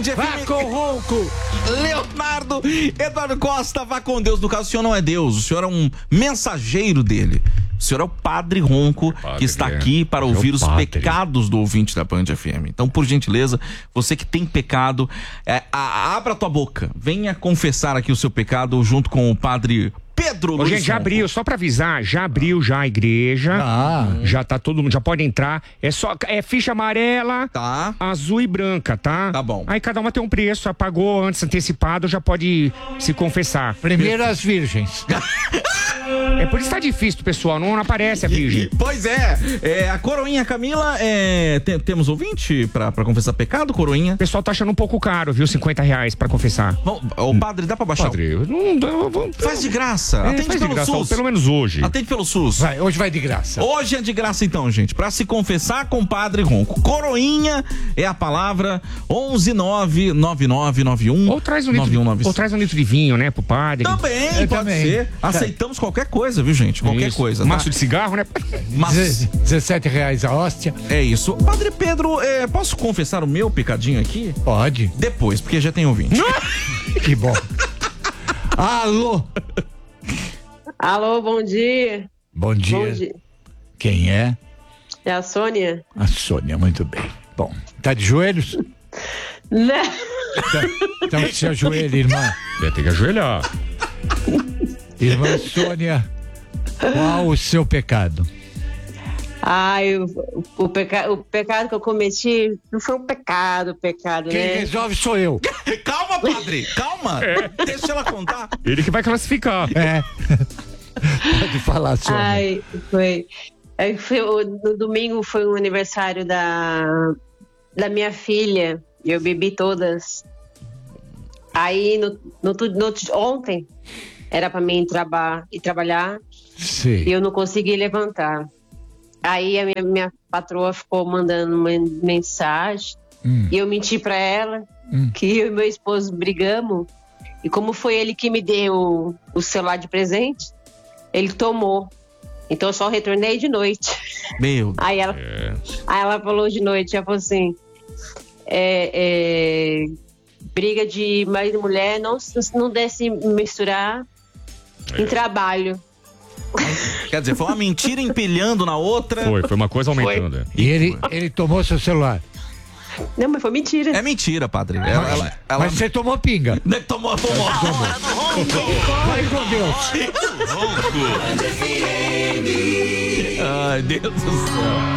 FM. Vá com o ronco. Leonardo Eduardo Costa, vá com Deus. No caso, o senhor não é Deus, o senhor é um mensageiro dele. O senhor é o Padre Ronco, que está aqui para ouvir os pecados do ouvinte da Band FM. Então, por gentileza, você que tem pecado, abra a tua boca. Venha confessar aqui o seu pecado junto com o Padre Pedro Luiz. Gente, já abriu, só pra avisar, já abriu já a igreja. Já tá todo mundo, já pode entrar. É ficha amarela, azul e branca, tá? Tá bom. Aí cada uma tem um preço, pagou antes antecipado, já pode se confessar. Primeiro as virgens. É por isso que tá difícil, pessoal, não aparece a virgem. Pois é, a Coroinha Camila, temos ouvinte pra confessar pecado, Coroinha? O pessoal tá achando um pouco caro, viu? R$50 pra confessar. O padre, dá pra baixar? Padre, não dá, faz de graça. Atende faz pelo de graça, SUS. pelo menos hoje. Atende pelo SUS. Hoje vai de graça. Hoje é de graça então, gente. Pra se confessar com o Padre Ronco. Coroinha é a palavra 1199991. Ou traz um litro de vinho, né, pro padre. Também, pode ser. Aceitamos qualquer coisa, viu, gente? Qualquer coisa. Tá? Maço de cigarro, né? R$17 a hóstia. É isso. Padre Pedro, posso confessar o meu pecadinho aqui? Pode. Depois, porque já tem ouvinte. Que bom. Alô? Alô, bom dia. Bom dia. Bom dia. Quem é? É a Sônia? A Sônia, muito bem. Bom, tá de joelhos? Não. Então se ajoelha, irmã. Vai ter que ajoelhar. Irmã Sônia, qual o seu pecado? O pecado que eu cometi não foi um pecado, Quem né? resolve sou eu. Calma, padre, calma. Deixa ela contar. Ele que vai classificar. Pode falar, Sônia. No domingo foi um aniversário da minha filha e eu bebi todas. Aí ontem era pra mim ir trabalhar. Sim. E eu não consegui levantar. Aí a minha patroa ficou mandando uma mensagem e eu menti pra ela que eu e meu esposo brigamos. E como foi ele que me deu o celular de presente, ele tomou. Então eu só retornei de noite. Meu Aí ela falou de noite, ela falou assim, briga de marido e mulher, não deve se misturar em trabalho. Quer dizer, foi uma mentira empilhando na outra. Foi uma coisa aumentando. E ele tomou seu celular? Não, mas foi mentira. É mentira, padre. Mas você tomou pinga? Tomou. Vai com Deus. Ai, Deus do céu.